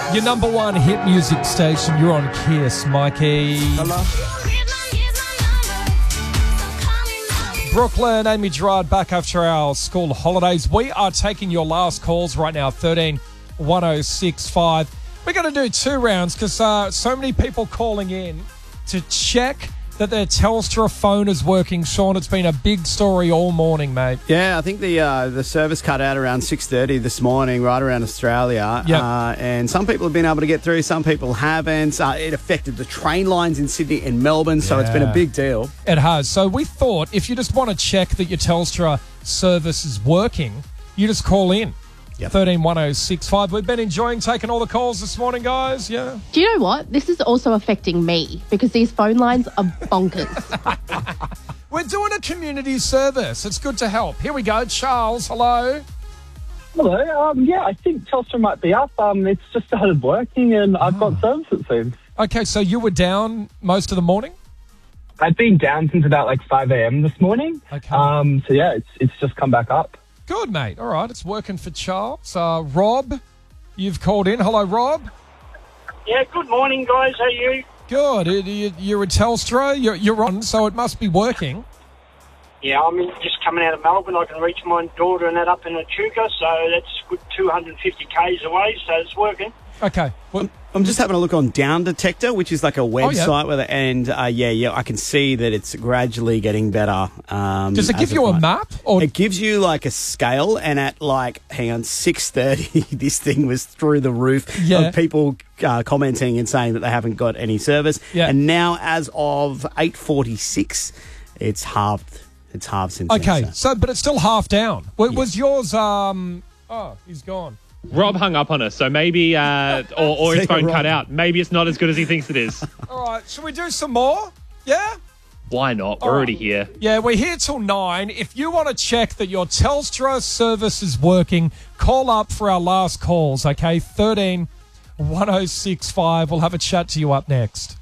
Your number one hit music station. You're on Kiss, Mikey. Hello. Brooklyn, Amy Gerard back after our school holidays. We are taking your last calls right now, 13 1065. We're going to do 2 rounds because so many people calling in to check that their Telstra phone is working. Sean, it's been a big story all morning, mate. Yeah, I think the service cut out around 6:30 this morning, right around Australia. Yep. And some people have been able to get through, some people haven't. It affected the train lines in Sydney and Melbourne, so it's been a big deal. It has. So we thought if you just want to check that your Telstra service is working, you just call in. Yep. 13 1065. We've been enjoying taking all the calls this morning, guys. Yeah. Do you know what? This is also affecting me because these phone lines are bonkers. We're doing a community service. It's good to help. Here we go. Charles, hello. Hello. Yeah, I think Telstra might be up. It's just started working and I've got service, it seems. Okay, so you were down most of the morning? I've been down since about 5 a.m. this morning. Okay. So yeah, it's just come back up. Good, mate. All right, it's working for Charles. Rob, you've called in. Hello, Rob. Yeah, good morning, guys. How are you? Good. You're at Telstra. You're on, so it must be working. Yeah, I'm just coming out of Melbourne. I can reach my daughter and that up in Echuca, so that's good 250 k's away, so it's working. Okay. Well, I'm just having a look on Down Detector, which is like a website yeah. I can see that it's gradually getting better. Does it give you a map? Or It gives you like a scale, and at 6:30, this thing was through the roof of people commenting and saying that they haven't got any service. Yeah. And now, as of 8:46, it's halved. It's halved since then. okay, but it's still half down. Was yours? Oh, he's gone. Rob hung up on us, so maybe, or his phone cut out. Maybe it's not as good as he thinks it is. All right, should we do some more? Yeah? Why not? We're already here. Yeah, we're here till 9. If you want to check that your Telstra service is working, call up for our last calls, okay? 13 1065. We'll have a chat to you up next.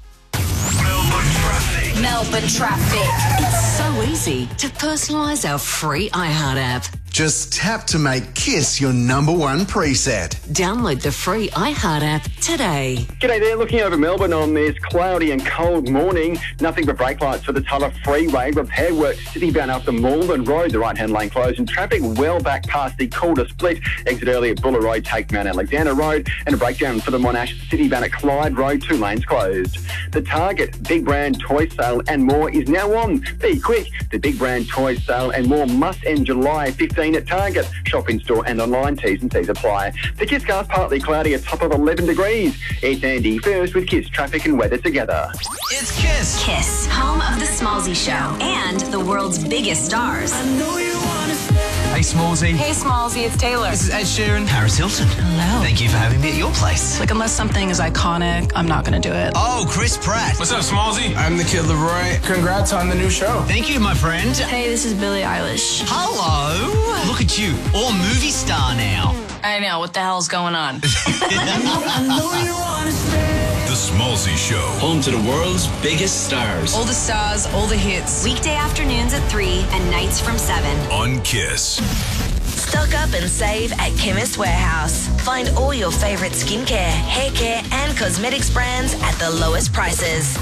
Melbourne Traffic. It's so easy to personalise our free iHeart app. Just tap to make Kiss your number one preset. Download the free iHeart app today. G'day there, looking over Melbourne on this cloudy and cold morning. Nothing but brake lights for the Tulla Freeway. Repair work city-bound up the Malvern Road. The right-hand lane closed and traffic well back past the Calder Split. Exit early at Buller Road, take Mount Alexander Road. And a breakdown for the Monash city-bound at Clyde Road, 2 lanes closed. The Target Big Brand Toy Sale and more is now on. Be quick. The Big Brand Toy Sale and more must end July 15 at Target. Shop in store and online. T's and C's apply. The Kiss car's partly cloudy, a top of 11 degrees. It's Andy first with Kiss traffic and weather together. It's Kiss. Kiss, home of the Smallsy Show and the world's biggest stars. I know you want to. Hey, Smallsy. Hey, Smallsy, it's Taylor. This is Ed Sheeran. Paris Hilton. Hello. Thank you for having me at your place. Unless something is iconic, I'm not going to do it. Oh, Chris Pratt. What's up, Smallsy? I'm the Kid Leroy. Congrats on the new show. Thank you, my friend. Hey, this is Billie Eilish. Hello. Look at you, all movie star now. I know, what the hell's going on? I know you want to stay. The Smallsy Show. Home to the world's biggest stars. All the stars, all the hits. Weekday afternoons at 3 and nights from 7. On Kiss. Stock up and save at Chemist Warehouse. Find all your favourite skincare, hair care and cosmetics brands at the lowest prices.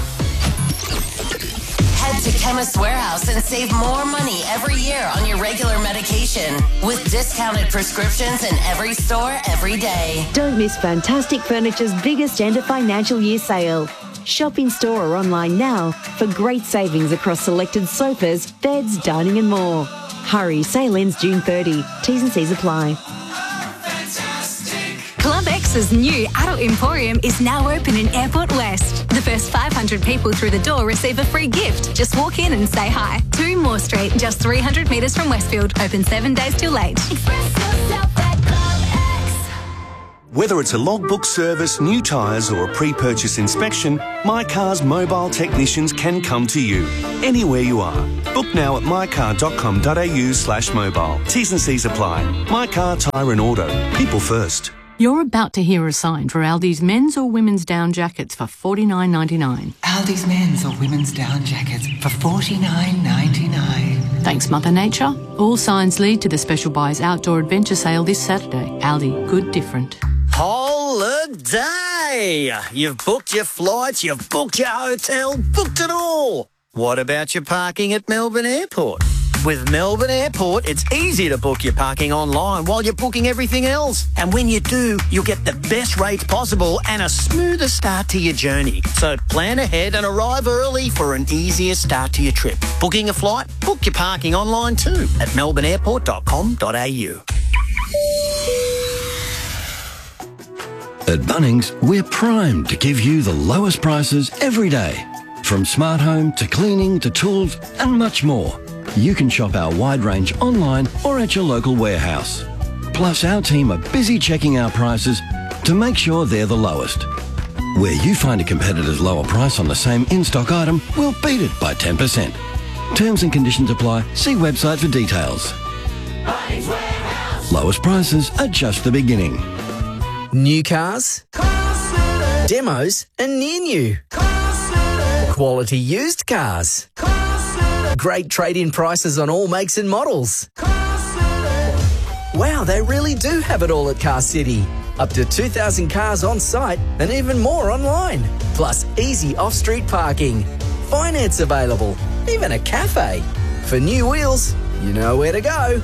Head to Chemist Warehouse and save more money every year on your regular medication with discounted prescriptions in every store every day. Don't miss Fantastic Furniture's biggest end of financial year sale. Shop in store or online now for great savings across selected sofas, beds, dining and more. Hurry, sale ends June 30. T's and C's apply. Club X's new adult emporium is now open in Airport West. The first 500 people through the door receive a free gift. Just walk in and say hi. 2 Moore Street, just 300 metres from Westfield. Open 7 days till late. Whether it's a logbook service, new tyres or a pre-purchase inspection, MyCar's mobile technicians can come to you, anywhere you are. Book now at mycar.com.au/mobile. T's and C's apply. MyCar Tyre and Auto. People first. You're about to hear a sign for Aldi's men's or women's down jackets for $49.99. Aldi's men's or women's down jackets for $49.99. Thanks, Mother Nature. All signs lead to the Special Buys Outdoor Adventure Sale this Saturday. Aldi, good different. Hold holiday. You've booked your flights, you've booked your hotel, booked it all. What about your parking at Melbourne Airport? With Melbourne Airport, it's easy to book your parking online while you're booking everything else. And when you do, you'll get the best rates possible and a smoother start to your journey. So plan ahead and arrive early for an easier start to your trip. Booking a flight? Book your parking online too at melbourneairport.com.au. At Bunnings, we're primed to give you the lowest prices every day. From smart home to cleaning to tools and much more. You can shop our wide range online or at your local warehouse. Plus, our team are busy checking our prices to make sure they're the lowest. Where you find a competitor's lower price on the same in-stock item, we'll beat it by 10%. Terms and conditions apply. See website for details. Lowest prices are just the beginning. New cars, demos and near new. Quality used cars. Great trade-in prices on all makes and models. Wow, they really do have it all at Car City. Up to 2,000 cars on site and even more online. Plus easy off-street parking. Finance available. Even a cafe. For new wheels, you know where to go.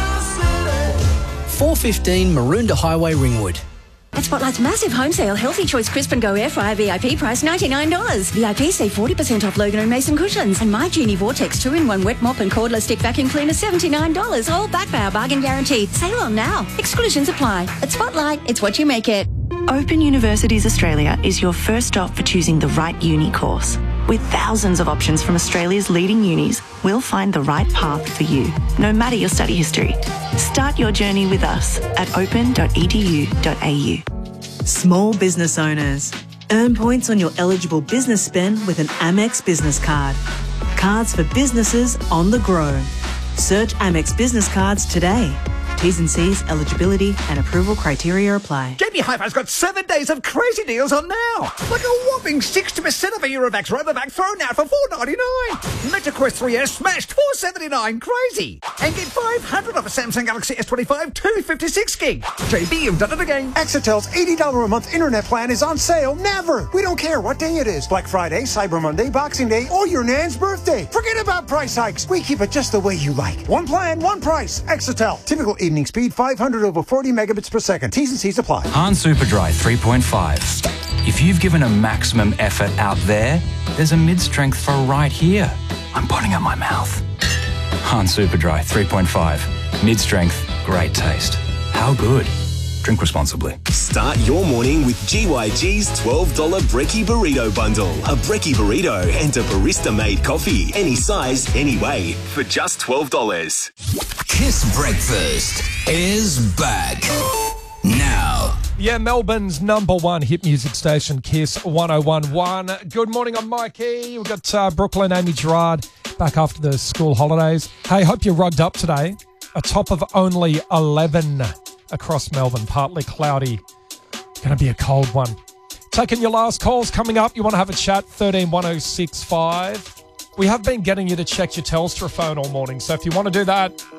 415 Maroondah Highway, Ringwood. At Spotlight's massive home sale, Healthy Choice Crisp and Go Air Fryer VIP price $99. VIP save 40% off Logan and Mason cushions. And My Genie Vortex 2-in-1 wet mop and cordless stick vacuum cleaner $79. All backed by our bargain guarantee. Sale on now. Exclusions apply. At Spotlight, it's what you make it. Open Universities Australia is your first stop for choosing the right uni course. With thousands of options from Australia's leading unis, we'll find the right path for you, no matter your study history. Start your journey with us at open.edu.au. Small business owners. Earn points on your eligible business spend with an Amex business card. Cards for businesses on the go. Search Amex Business Cards today. T's and C's, eligibility and approval criteria apply. JB Hi-Fi's got 7 days of crazy deals on now. Like a whopping 60% of a Eurovax Robovac thrown out for $4.99. MetaQuest 3S smashed $4.79. Crazy. And get $500 off a Samsung Galaxy S25 256 gig. JB, you've done it again. Excel's $80 a month internet plan is on sale. Never. We don't care what day it is. Black Friday, Cyber Monday, Boxing Day, or your Nan's birthday. Forget about price hikes. We keep it just the way you like. One plan, one price. Exetel. Typical evening speed 500 over 40 megabits per second. T's and C's apply. Han Superdry 3.5. If you've given a maximum effort out there, there's a mid-strength for right here. I'm putting up my mouth. Han Superdry 3.5. Mid-strength, great taste. How good? Drink responsibly. Start your morning with GYG's $12 Brekkie Burrito Bundle. A Brekkie Burrito and a barista-made coffee. Any size, any way. For just $12. Kiss Breakfast is back. Now. Yeah, Melbourne's #1 hit music station, Kiss 101.1. Good morning, I'm Mikey. We've got Brooklyn, Amy Gerard back after the school holidays. Hey, hope you're rugged up today. A top of only 11 across Melbourne, partly cloudy. Going to be a cold one. Taking your last calls coming up. You want to have a chat, 131065. We have been getting you to check your Telstra phone all morning, so if you want to do that,